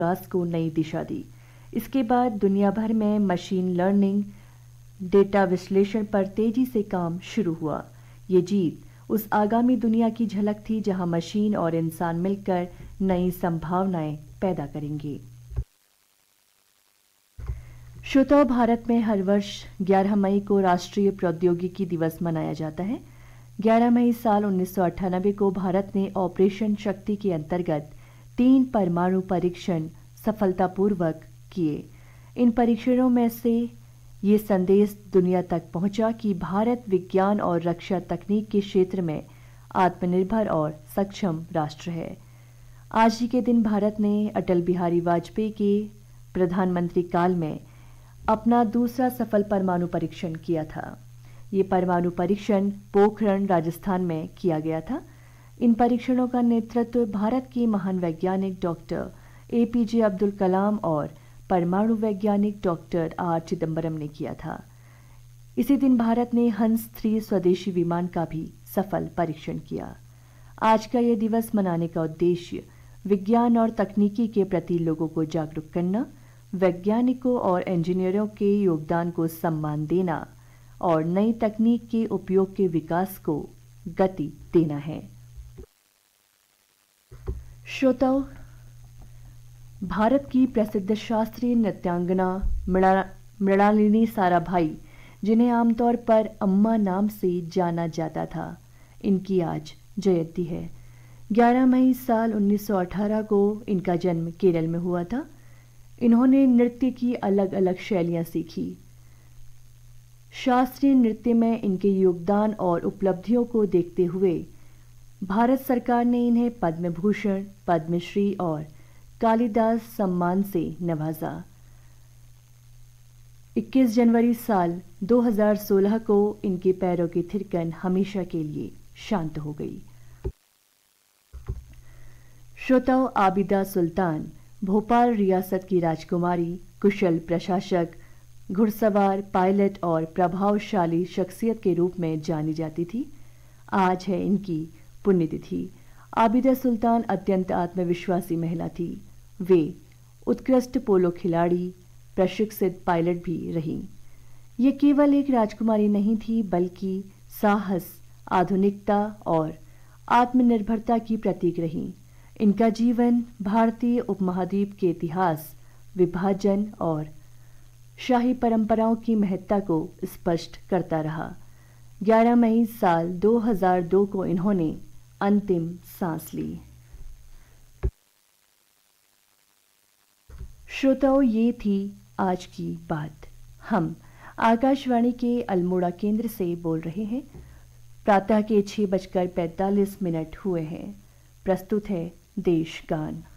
विकास को नई दिशा दी। इसके बाद दुनिया भर में मशीन लर्निंग, डेटा विश्लेषण पर तेजी से काम शुरू हुआ। ये जीत उस आगामी दुनिया की झलक थी जहां मशीन और इंसान मिलकर नई संभावनाएं पैदा करेंगे। श्रोताओं, भारत में हर वर्ष 11 मई को राष्ट्रीय प्रौद्योगिकी दिवस मनाया जाता है। 11 मई साल 1998 को भारत ने ऑपरेशन शक्ति के अंतर्गत 3 परमाणु परीक्षण सफलतापूर्वक किए। इन परीक्षणों में से ये संदेश दुनिया तक पहुंचा कि भारत विज्ञान और रक्षा तकनीक के क्षेत्र में आत्मनिर्भर और सक्षम राष्ट्र है। आज ही के दिन भारत ने अटल बिहारी वाजपेयी के प्रधानमंत्री काल में अपना दूसरा सफल परमाणु परीक्षण किया था। ये परमाणु परीक्षण पोखरण, राजस्थान में किया गया था। इन परीक्षणों का नेतृत्व भारत के महान वैज्ञानिक डॉक्टर APJ अब्दुल कलाम और परमाणु वैज्ञानिक डॉक्टर R चिदंबरम ने किया था। इसी दिन भारत ने हंस 3 स्वदेशी विमान का भी सफल परीक्षण किया। आज का यह दिवस मनाने का उद्देश्य विज्ञान और तकनीकी के प्रति लोगों को जागरूक करना, वैज्ञानिकों और इंजीनियरों के योगदान को सम्मान देना और नई तकनीक के उपयोग के विकास को गति देना है। श्रोताओं, भारत की प्रसिद्ध शास्त्रीय नृत्यांगना मृणालिनी साराभाई, जिन्हें आमतौर पर अम्मा नाम से जाना जाता था, इनकी आज जयंती है। 11 मई साल 1918 को इनका जन्म केरल में हुआ था। इन्होंने नृत्य की अलग अलग शैलियां सीखी। शास्त्रीय नृत्य में इनके योगदान और उपलब्धियों को देखते हुए भारत सरकार ने इन्हें पद्म भूषण, पद्मश्री और कालिदास सम्मान से नवाजा। 21 जनवरी साल 2016 को इनके पैरों की थिरकन हमेशा के लिए शांत हो गई। श्रोताओं, आबिदा सुल्तान भोपाल रियासत की राजकुमारी, कुशल प्रशासक, घुड़सवार, पायलट और प्रभावशाली शख्सियत के रूप में जानी जाती थी। आज है इनकी पुण्यतिथि। आबिदा सुल्तान अत्यंत आत्मविश्वासी महिला थी। वे उत्कृष्ट पोलो खिलाड़ी, प्रशिक्षित पायलट भी रहीं। ये केवल एक राजकुमारी नहीं थी, बल्कि साहस, आधुनिकता और आत्मनिर्भरता की प्रतीक रहीं। इनका जीवन भारतीय उपमहाद्वीप के इतिहास, विभाजन और शाही परंपराओं की महत्ता को स्पष्ट करता रहा। 11 मई साल 2002 को इन्होंने अंतिम सांस ली। श्रोताओं, ये थी आज की बात। हम आकाशवाणी के अल्मोड़ा केंद्र से बोल रहे हैं। प्रातः के 6:45 हुए हैं। प्रस्तुत है देश गान।